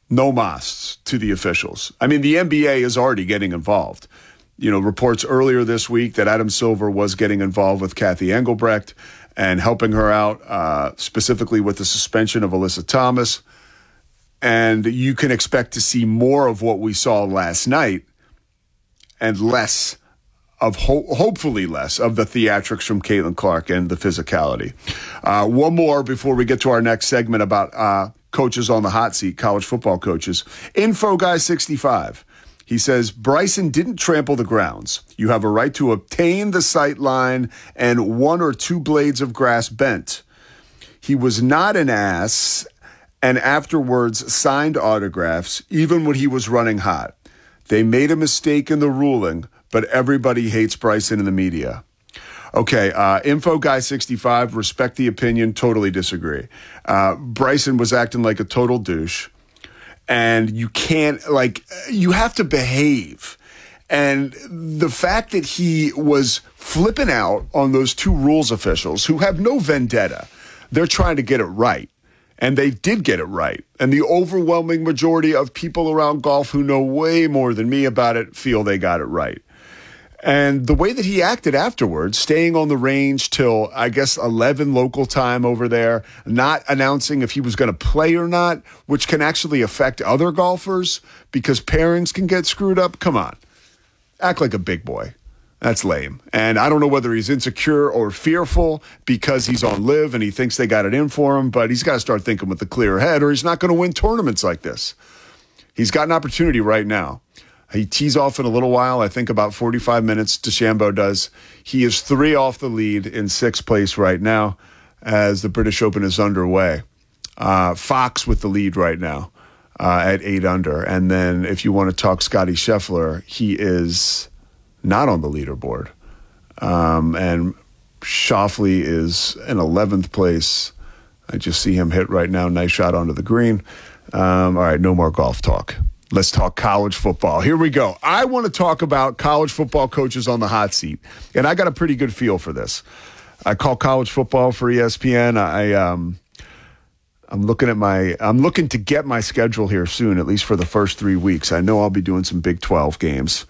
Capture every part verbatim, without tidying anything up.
no mas to the officials. I mean, the N B A is already getting involved. You know, reports earlier this week that Adam Silver was getting involved with Kathy Engelbrecht and helping her out, uh, specifically with the suspension of Alyssa Thomas. And you can expect to see more of what we saw last night and less of, ho- hopefully less, of the theatrics from Caitlin Clark and the physicality. Uh, one more before we get to our next segment about uh, coaches on the hot seat, college football coaches. Info Guy sixty-five. He says, Bryson didn't trample the grounds. You have a right to obtain the sight line and one or two blades of grass bent. He was not an ass and afterwards signed autographs even when he was running hot. They made a mistake in the ruling, but everybody hates Bryson in the media. Okay, uh, Info Guy sixty-five, respect the opinion, totally disagree. Uh, Bryson was acting like a total douche. And you can't, like, you have to behave. And the fact that he was flipping out on those two rules officials who have no vendetta, they're trying to get it right. And they did get it right. And the overwhelming majority of people around golf who know way more than me about it feel they got it right. And the way that he acted afterwards, staying on the range till, I guess, eleven local time over there, not announcing if he was going to play or not, which can actually affect other golfers because pairings can get screwed up. Come on. Act like a big boy. That's lame. And I don't know whether he's insecure or fearful because he's on live and he thinks they got it in for him, but he's got to start thinking with a clear head or he's not going to win tournaments like this. He's got an opportunity right now. He tees off in a little while, I think about forty-five minutes, DeChambeau does. He is three off the lead in sixth place right now as the British Open is underway. Uh, Fox with the lead right now uh, at eight under. And then if you want to talk Scotty Scheffler, he is not on the leaderboard. Um, and Schauffele is in eleventh place. I just see him hit right now. Nice shot onto the green. Um, all right, no more golf talk. Let's talk college football. Here we go. I want to talk about college football coaches on the hot seat, and I got a pretty good feel for this. I call college football for E S P N. I um, I'm looking at my I'm looking to get my schedule here soon, at least for the first three weeks. I know I'll be doing some Big twelve games.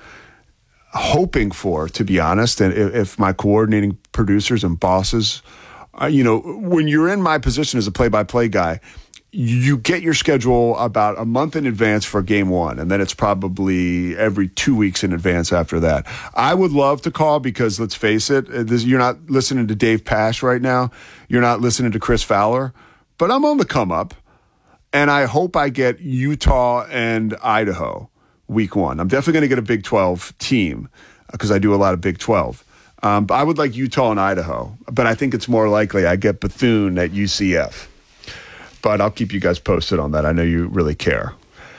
Hoping for, to be honest, and if, if my coordinating producers and bosses, uh, you know, when you're in my position as a play-by-play guy, you get your schedule about a month in advance for game one, and then it's probably every two weeks in advance after that. I would love to call because, let's face it, this, you're not listening to Dave Pasch right now. You're not listening to Chris Fowler. But I'm on the come up, and I hope I get Utah and Idaho week one. I'm definitely going to get a Big twelve team because I do a lot of Big twelve. Um, but I would like Utah and Idaho, but I think it's more likely I get Bethune at U C F. But I'll keep you guys posted on that. I know you really care.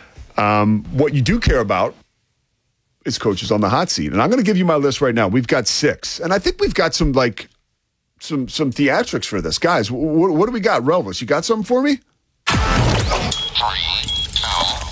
Um, what you do care about is coaches on the hot seat. And I'm going to give you my list right now. We've got six. And I think we've got some, like, some some theatrics for this. Guys, wh- what do we got? Relvis, you got something for me? Three,